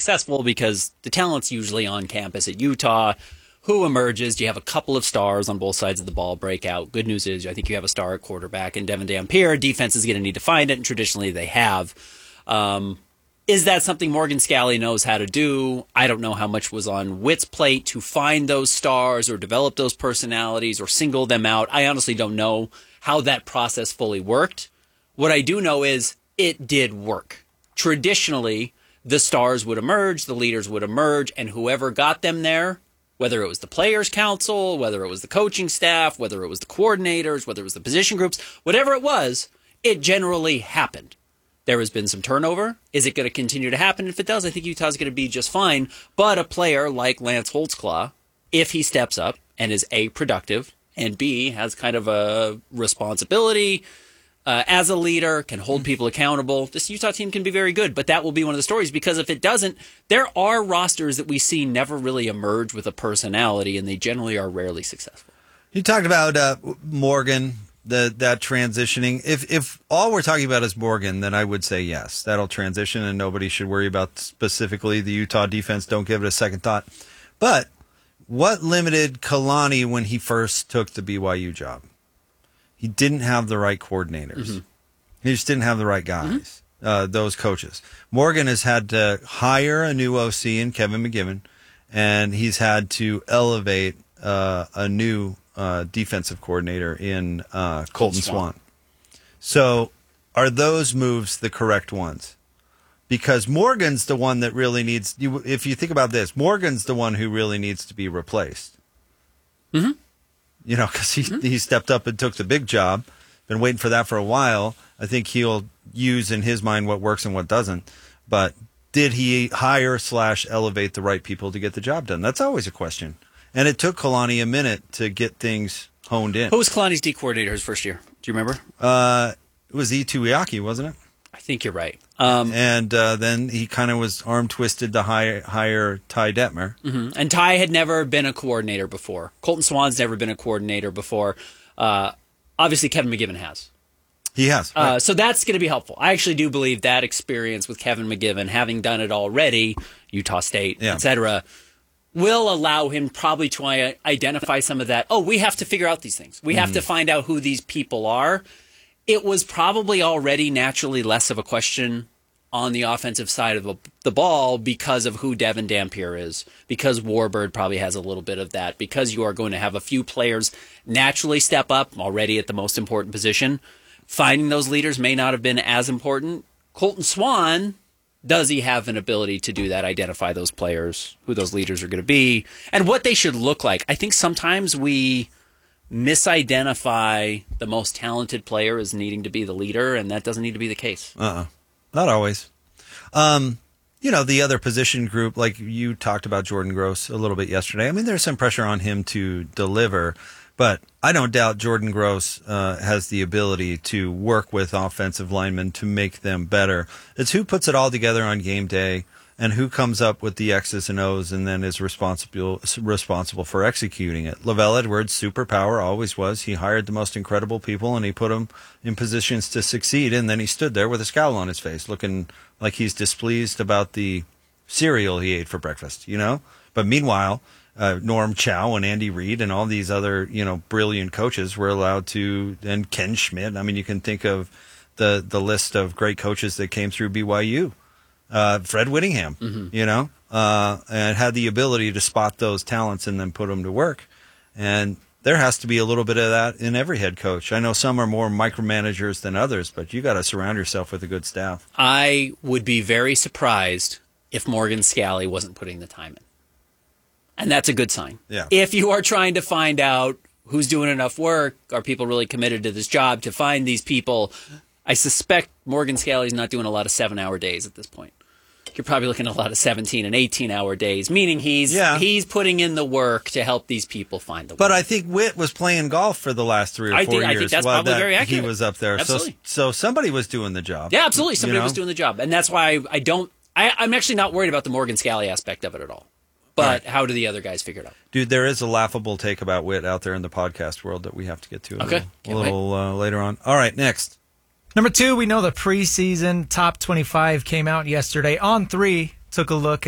successful because the talent's usually on campus at Utah. Who emerges? You have a couple of stars on both sides of the ball break out. Good news is I think you have a star at quarterback in Devin Dampier. Defense is going to need to find it, and traditionally they have. Is that something Morgan Scalley knows how to do? I don't know how much was on Witt's plate to find those stars or develop those personalities or single them out. I honestly don't know how that process fully worked. What I do know is it did work. Traditionally, the stars would emerge, the leaders would emerge, and whoever got them there, whether it was the players' council, whether it was the coaching staff, whether it was the coordinators, whether it was the position groups, whatever it was, it generally happened. There has been some turnover. Is it going to continue to happen? If it does, I think Utah's going to be just fine. But a player like Lance Holtzclaw, if he steps up and is A, productive, and B, has kind of a responsibility as a leader, can hold people accountable, this Utah team can be very good. But that will be one of the stories, because if it doesn't, there are rosters that we see never really emerge with a personality, and they generally are rarely successful. You talked about Morgan, that transitioning. If all we're talking about is Morgan, then I would say yes, that'll transition, and nobody should worry about specifically the Utah defense. Don't give it a second thought. But what limited Kalani when he first took the BYU job? He didn't have the right coordinators. Mm-hmm. He just didn't have the right guys, those coaches. Morgan has had to hire a new OC in Kevin McGibbon, and he's had to elevate a new defensive coordinator in Colton Swan. So are those moves the correct ones? Because Morgan's the one that really needs, if you think about this, Morgan's the one who really needs to be replaced. Mm-hmm. You know, because he stepped up and took the big job. Been waiting for that for a while. I think he'll use in his mind what works and what doesn't. But did he hire / elevate the right people to get the job done? That's always a question. And it took Kalani a minute to get things honed in. Who was Kalani's D coordinator his first year? Do you remember? It was Tuiaki, wasn't it? I think you're right. And then he kind of was arm twisted to hire Ty Detmer. Mm-hmm. And Ty had never been a coordinator before. Colton Swan's never been a coordinator before. Obviously, Kevin McGibbon has. He has. Right. So that's going to be helpful. I actually do believe that experience with Kevin McGibbon, having done it already, Utah State, etc., will allow him probably to identify some of that. Oh, we have to figure out these things. We have to find out who these people are. It was probably already naturally less of a question on the offensive side of the ball because of who Devin Dampier is, because Warbird probably has a little bit of that, because you are going to have a few players naturally step up already at the most important position. Finding those leaders may not have been as important. Colton Swan, does he have an ability to do that, identify those players, who those leaders are going to be, and what they should look like? I think sometimes we misidentify the most talented player as needing to be the leader, and that doesn't need to be the case. Not always. The other position group, like you talked about Jordan Gross a little bit yesterday. I mean, there's some pressure on him to deliver, but I don't doubt Jordan Gross has the ability to work with offensive linemen to make them better. It's who puts it all together on game day and who comes up with the X's and O's and then is responsible for executing it. Lavelle Edwards' superpower always was he hired the most incredible people and he put them in positions to succeed, and then he stood there with a scowl on his face looking like he's displeased about the cereal he ate for breakfast, But meanwhile, Norm Chow and Andy Reid and all these other, brilliant coaches were allowed to, and Ken Schmidt. I mean, you can think of the list of great coaches that came through BYU. Fred Whittingham, and had the ability to spot those talents and then put them to work. And there has to be a little bit of that in every head coach. I know some are more micromanagers than others, but you got to surround yourself with a good staff. I would be very surprised if Morgan Scalley wasn't putting the time in. And that's a good sign. Yeah. If you are trying to find out who's doing enough work, are people really committed to this job to find these people, I suspect Morgan Scalley's not doing a lot of 7-hour days at this point. You're probably looking at a lot of 17 and 18-hour days, meaning he's putting in the work to help these people find the work. But I think Witt was playing golf for the last 3 or 4 years. I think that's probably very accurate. He was up there. Absolutely. So somebody was doing the job. Yeah, absolutely. Somebody was doing the job. And that's why I'm actually not worried about the Morgan Scalley aspect of it at all. But how do the other guys figure it out? Dude, there is a laughable take about Witt out there in the podcast world that we have to get to a little later on. All right, next. Number 2, we know the preseason top 25 came out yesterday. On 3, took a look